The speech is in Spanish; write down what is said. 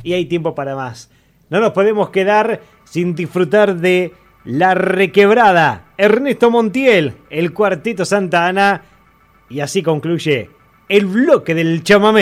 y hay tiempo para más. No nos podemos quedar sin disfrutar de La Requebrada, Ernesto Montiel, el Cuarteto Santa Ana, y así concluye el bloque del chamamé.